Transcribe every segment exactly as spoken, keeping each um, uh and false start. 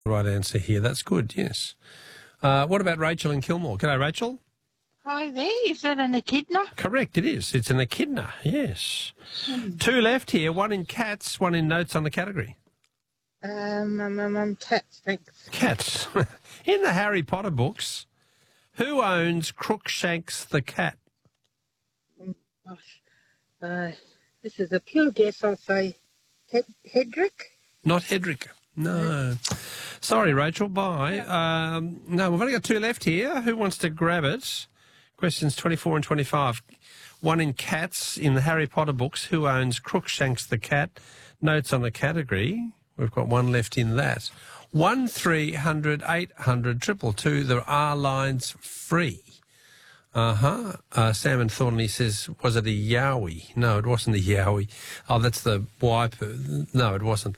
Right answer here. That's good, yes. Uh, what about Rachel in Kilmore? G'day, Rachel. Hi there, is that an echidna? Correct, it is. It's an echidna, yes. Hmm. Two left here, one in cats, one in notes on the category. Um, um, um, um cats, thanks. Cats. In the Harry Potter books, who owns Crookshanks the cat? Oh, gosh. Uh, this is a pure guess, I'll say Hed- Hedrick? Not Hedrick. No. Sorry, Rachel, bye. Um, no, we've only got two left here. Who wants to grab it? Questions twenty-four and twenty-five. One in cats in the Harry Potter books. Who owns Crookshanks the cat? Notes on the category. We've got one left in that. One three hundred eight hundred triple two. There are lines free. Uh-huh. Uh, Sam and Thornley says, was it a yowie? No, it wasn't a yowie. Oh, that's the wiper. No, it wasn't.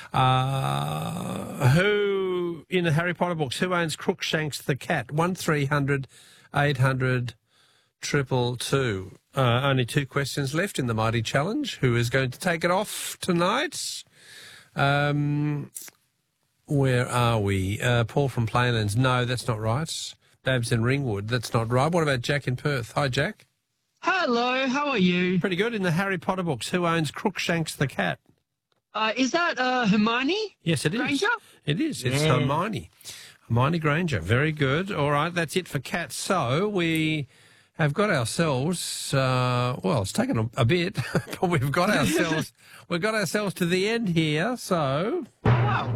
Uh, who, in the Harry Potter books, who owns Crookshanks the cat? One three hundred eight hundred triple two. Uh, only two questions left in the Mighty Challenge. Who is going to take it off tonight? Um, where are we? Uh, Paul from Plainlands. No, that's not right. Babs in Ringwood. That's not right. What about Jack in Perth? Hi, Jack. Hello, how are you? Pretty good. In the Harry Potter books, who owns Crookshanks the cat? Uh, is that uh, Hermione? Yes, it is. Granger? It is. It's yeah. Hermione. Hermione Granger. Very good. All right, that's it for cats. So we have got ourselves, uh, well, it's taken a, a bit, but we've got ourselves, we've got ourselves to the end here. So. Wow.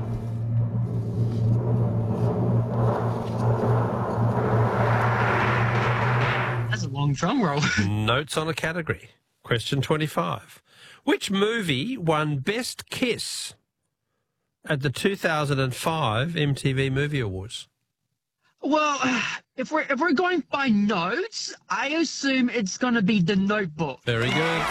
That's a long drum roll. Notes on a category. Question twenty-five. Which movie won Best Kiss at the two thousand five M T V Movie Awards? Well, if we're if we're going by notes, I assume it's going to be The Notebook. Very good.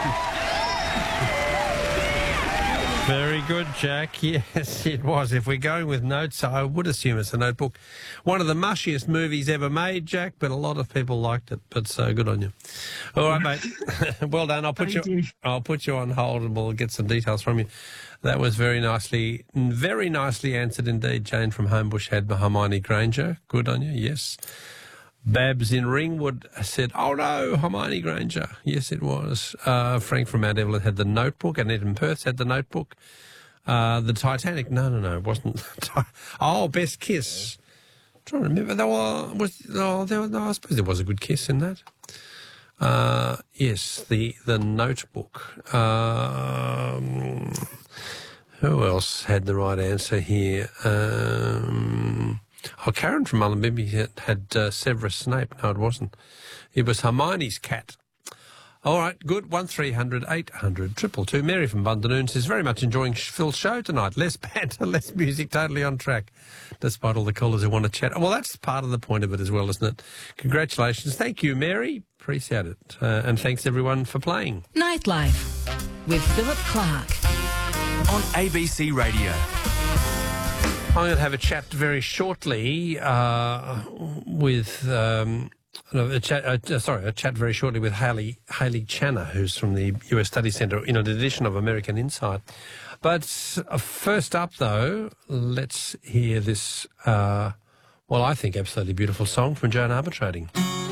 Very good, Jack. Yes, it was. If we're going with notes, I would assume it's The Notebook. One of the mushiest movies ever made, Jack, but a lot of people liked it. But so good on you. All right, mate. Well done. I'll put you, you. I'll put you on hold and we'll get some details from you. That was very nicely, very nicely answered indeed. Jane from Homebush had Hermione Granger. Good on you. Yes. Babs in Ringwood said, oh, no, Hermione Granger. Yes, it was. Uh, Frank from Mount Evelyn had The Notebook, and Ed in Perth had The Notebook. Uh, the Titanic, no, no, no, it wasn't. Oh, Best Kiss. I'm trying to remember. There were, was, oh, there, no, I suppose there was a good kiss in that. Uh, yes, the, the Notebook. Um, who else had the right answer here? Um... Oh, Karen from Mullumbimby had, had uh, Severus Snape. No, it wasn't. It was Hermione's cat. All right, good. One three hundred eight hundred triple two. Mary from Bundanoon says, very much enjoying Phil's show tonight. Less banter, less music, totally on track, despite all the callers who want to chat. Well, that's part of the point of it as well, isn't it? Congratulations. Thank you, Mary. Appreciate it. Uh, and thanks, everyone, for playing. Nightlife with Philip Clark on A B C Radio. I'm going to have a chat very shortly uh, with, um, a chat, uh, sorry, a chat very shortly with Hayley, Hayley Channer, who's from the U S Study Centre in an edition of American Insight. But uh, first up, though, let's hear this, uh, well, I think absolutely beautiful song from Joan Armatrading.